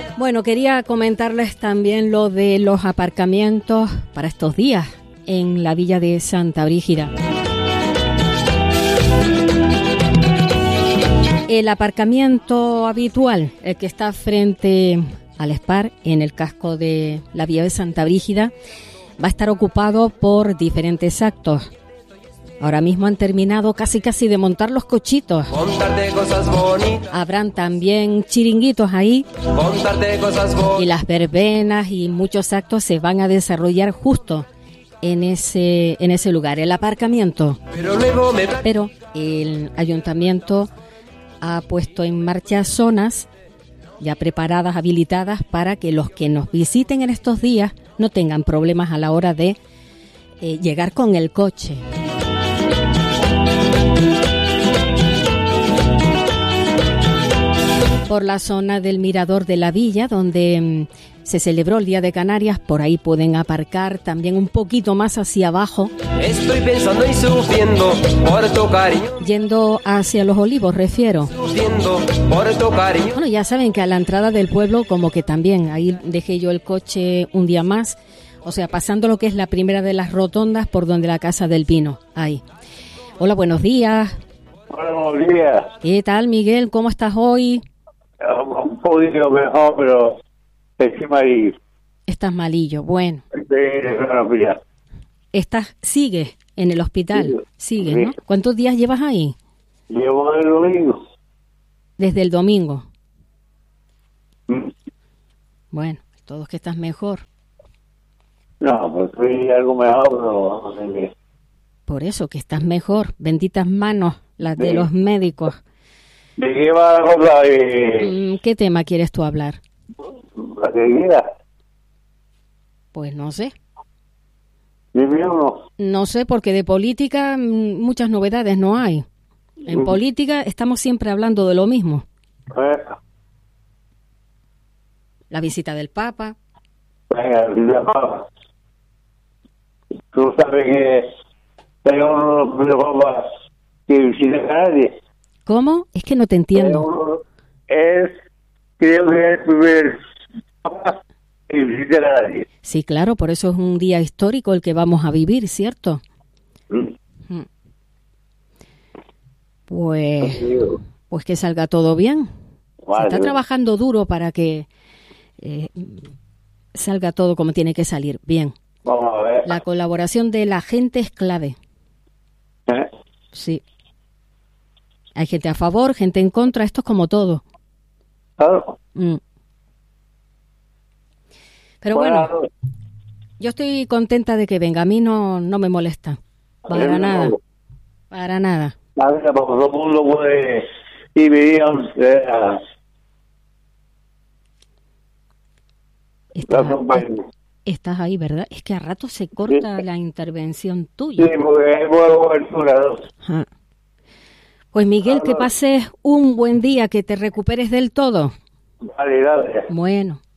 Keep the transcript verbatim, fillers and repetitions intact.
Bueno, quería comentarles también lo de los aparcamientos para estos días en la villa de Santa Brígida. El aparcamiento habitual, el que está frente al Spar, en el casco de la villa de Santa Brígida, va a estar ocupado por diferentes actos. Ahora mismo han terminado casi casi de montar los cochitos. Contarte cosas bonitas. Habrán también chiringuitos ahí. Contarte cosas bonitas. Y las verbenas y muchos actos se van a desarrollar justo en ese en ese lugar, el aparcamiento. Pero luego me... Pero el ayuntamiento ha puesto en marcha zonas ya preparadas, habilitadas, para que los que nos visiten en estos días no tengan problemas a la hora de eh, llegar con el coche. Por la zona del Mirador de la Villa, donde mmm, se celebró el Día de Canarias, por ahí pueden aparcar. También un poquito más hacia abajo. Estoy pensando y sufriendo por tu cariño. Yendo hacia Los Olivos, refiero. Sufriendo por tu cariño. Bueno, ya saben que a la entrada del pueblo, como que también, ahí dejé yo el coche un día más. O sea, pasando lo que es la primera de las rotondas por donde la Casa del Pino. Ahí. Hola, buenos días. Hola, buenos días. ¿Qué tal, Miguel? ¿Cómo estás hoy? Un poquito mejor, pero encima ahí. Estás malillo, bueno. Sí, Estás, sigues en el hospital, sí, sigues, sí. ¿no? ¿Cuántos días llevas ahí? Llevo el domingo. Desde el domingo. Mm. Bueno, todos que estás mejor. No, pues estoy algo mejor, pero no sé qué. Por eso, que estás mejor. Benditas manos, las de Sí. los médicos. ¿De qué va la cosa? De... Mm, ¿Qué tema quieres tú hablar? La que quiera. Pues no sé. Dime uno. No sé, porque de política mm, muchas novedades no hay. En Mm. política estamos siempre hablando de lo mismo. Eh, La visita del Papa. venga, la papa. Tú sabes que tengo uno de los papas que visita a nadie. ¿Cómo? Es que no te entiendo. Uno es, creo que es el primer papa que visita a nadie. Sí, claro, por eso es un día histórico el que vamos a vivir, ¿cierto? Mm. Pues, pues que salga todo bien. Se Vale. está trabajando duro para que eh, salga todo como tiene que salir. Bien. Vamos a ver. La colaboración de la gente es clave. ¿Eh? Sí. Hay gente a favor, gente en contra. Esto es como todo. Claro. Mm. Pero bueno, yo estoy contenta de que venga. A mí no, no me molesta. Para nada. Para nada. A ver, porque todo el mundo puede ir bien. Eh, Estás, la compañía. estás ahí, ¿verdad? Es que a rato se corta Sí. la intervención Sí, tuya. porque hay buena cobertura, ¿no? Ajá. Pues Miguel, que pases un buen día, que te recuperes del todo. Vale, gracias. Bueno.